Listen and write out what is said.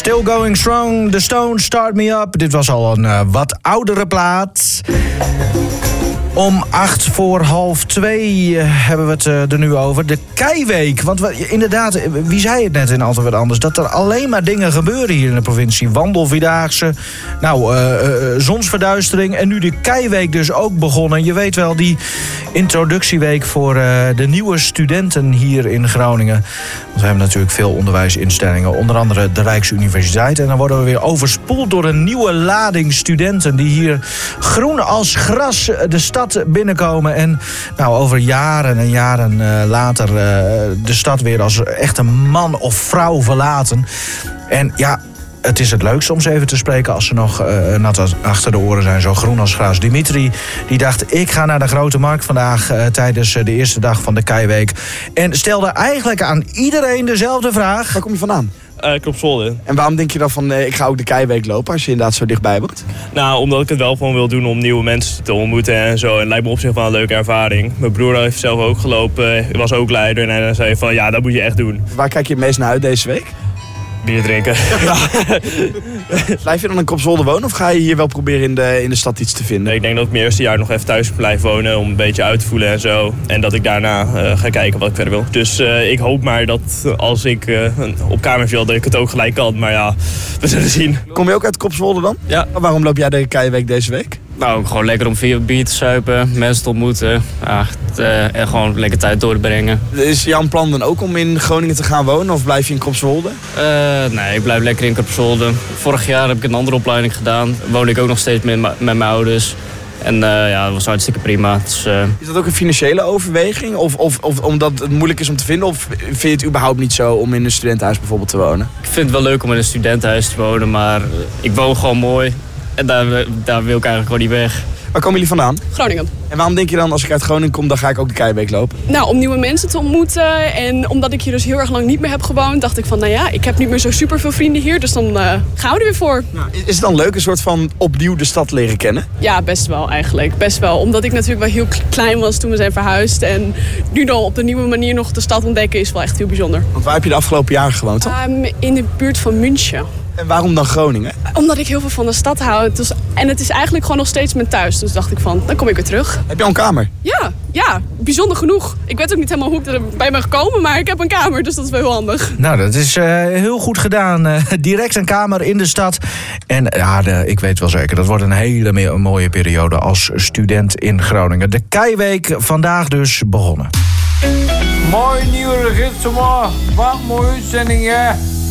Still Going Strong, The Stones, Start Me Up. Dit was al een wat oudere plaat. Om 1:08 hebben we het er nu over. De Keiweek. Want inderdaad, wie zei het net in Altijd Wat Anders? Dat er alleen maar dingen gebeuren hier in de provincie. Wandelvierdaagse, zonsverduistering. En nu de Keiweek dus ook begonnen. Je weet wel, die introductieweek voor de nieuwe studenten hier in Groningen. Want we hebben natuurlijk veel onderwijsinstellingen. Onder andere de Rijksuniversiteit. En dan worden we weer overspoeld door een nieuwe lading studenten die hier groen als gras de stad binnenkomen en over jaren en jaren later de stad weer als echte man of vrouw verlaten. En ja, het is het leukst om ze even te spreken als ze nog nat achter de oren zijn, zo groen als gras. Dimitri, die dacht, ik ga naar de Grote Markt vandaag tijdens de eerste dag van de Keiweek. En stelde eigenlijk aan iedereen dezelfde vraag. Waar kom je vandaan? Klopswolde. En waarom denk je dan van, ik ga ook de Keiweek lopen als je inderdaad zo dichtbij woont? Nou, omdat ik het wel gewoon wil doen om nieuwe mensen te ontmoeten en zo. En het lijkt me op zich wel een leuke ervaring. Mijn broer heeft zelf ook gelopen, was ook leider. En hij zei van, ja, dat moet je echt doen. Waar kijk je het meest naar uit deze week? Bier drinken. Ja. Blijf je dan in Klopswolde wonen of ga je hier wel proberen in de stad iets te vinden? Ik denk dat ik mijn eerste jaar nog even thuis blijf wonen om een beetje uit te voelen en zo. En dat ik daarna ga kijken wat ik verder wil. Dus ik hoop maar dat als ik op kamer viel, dat ik het ook gelijk kan. Maar ja, we zullen zien. Kom je ook uit Klopswolde dan? Ja. Waarom loop jij de Keiweek deze week? Nou, gewoon lekker om bier te zuipen, mensen te ontmoeten. Ja, en gewoon lekker tijd door te brengen. Is jouw plan dan ook om in Groningen te gaan wonen of blijf je in Klopswolde? Nee, ik blijf lekker in Klopswolde. Vorig jaar heb ik een andere opleiding gedaan. Woon ik ook nog steeds met mijn ouders. En dat was hartstikke prima. Dus, Is dat ook een financiële overweging? Of omdat het moeilijk is om te vinden? Of vind je het überhaupt niet zo om in een studentenhuis bijvoorbeeld te wonen? Ik vind het wel leuk om in een studentenhuis te wonen, maar ik woon gewoon mooi. En daar wil ik eigenlijk gewoon niet weg. Waar komen jullie vandaan? Groningen. En waarom denk je dan, als ik uit Groningen kom, dan ga ik ook de Keiweek lopen? Nou, om nieuwe mensen te ontmoeten. En omdat ik hier dus heel erg lang niet meer heb gewoond, dacht ik van, ik heb niet meer zo super veel vrienden hier. Dus dan gaan we er weer voor. Nou, is het dan leuk, een soort van opnieuw de stad leren kennen? Ja, best wel eigenlijk. Best wel. Omdat ik natuurlijk wel heel klein was toen we zijn verhuisd. En nu dan op een nieuwe manier nog de stad ontdekken is wel echt heel bijzonder. Want waar heb je de afgelopen jaren gewoond dan? In de buurt van München. En waarom dan Groningen? Omdat ik heel veel van de stad hou. En het is eigenlijk gewoon nog steeds mijn thuis. Dus dacht ik van, dan kom ik weer terug. Heb je al een kamer? Ja, bijzonder genoeg. Ik weet ook niet helemaal hoe ik er bij ben gekomen, maar ik heb een kamer, dus dat is wel heel handig. Nou, dat is heel goed gedaan. Direct een kamer in de stad. En ik weet wel zeker, dat wordt een hele mooie periode als student in Groningen. De Keiweek vandaag dus begonnen. Mooi nieuwe gidsema. Wat mooie uitzending, hè?